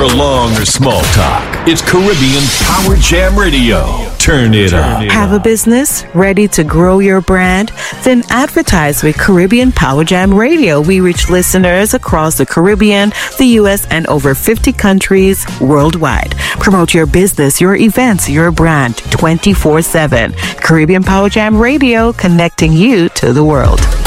for long or small talk. It's Caribbean Power Jam Radio. Turn it up. Have a business ready to grow your brand? Then advertise with Caribbean Power Jam Radio. We reach listeners across the Caribbean, the U.S., and over 50 countries worldwide. Promote your business, your events, your brand 24/7. Caribbean Power Jam Radio, connecting you to the world.